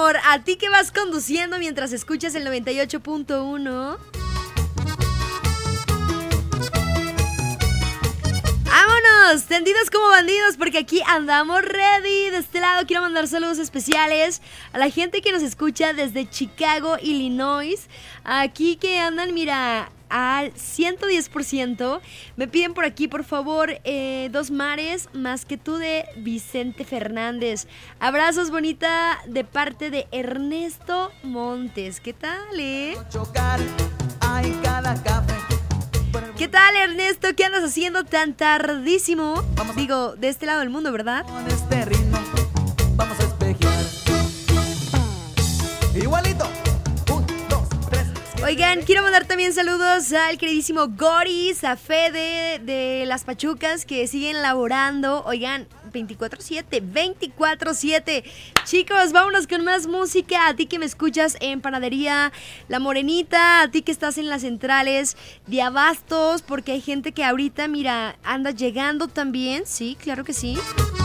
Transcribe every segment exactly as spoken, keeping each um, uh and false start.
favor, a ti que vas conduciendo mientras escuchas el noventa y ocho punto uno. ¡Vámonos! Tendidos como bandidos, porque aquí andamos ready. De este lado quiero mandar saludos especiales a la gente que nos escucha desde Chicago, Illinois. Aquí que andan, mira, al ciento diez por ciento. Me piden por aquí, por favor, eh, Dos Mares, Más que tú, de Vicente Fernández. Abrazos, bonita, de parte de Ernesto Montes. ¿Qué tal, eh? ¿Qué tal, Ernesto? ¿Qué andas haciendo tan tardísimo? Vamos. Digo, de este lado del mundo, ¿verdad? Con este ritmo vamos a espejear. Igualito. Un, dos, tres. Oigan, quiero mandar también saludos al queridísimo Goris, a Fede de Las Pachucas, que siguen laborando. Oigan, veinticuatro siete, veinticuatro siete. Chicos, vámonos con más música. A ti que me escuchas en Panadería La Morenita, a ti que estás en las centrales de abastos, porque hay gente que ahorita, mira, anda llegando también. Sí, claro que sí.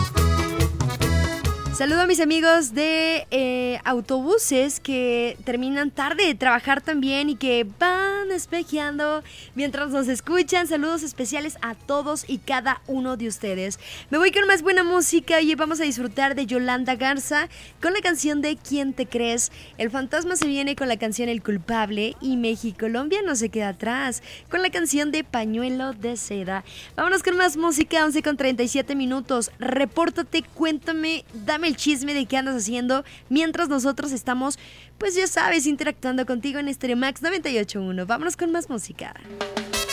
Saludo a mis amigos de eh, autobuses que terminan tarde de trabajar también y que van espejeando mientras nos escuchan. Saludos especiales a todos y cada uno de ustedes. Me voy con más buena música y vamos a disfrutar de Yolanda Garza con la canción de ¿Quién te crees? El Fantasma se viene con la canción El Culpable y Mexicolombia no se queda atrás con la canción de Pañuelo de Seda. Vámonos con más música, once con treinta y siete minutos. Repórtate, cuéntame, dame el chisme de qué andas haciendo mientras nosotros estamos, pues ya sabes, interactuando contigo en Stereo Max noventa y ocho punto uno. Vámonos con más música.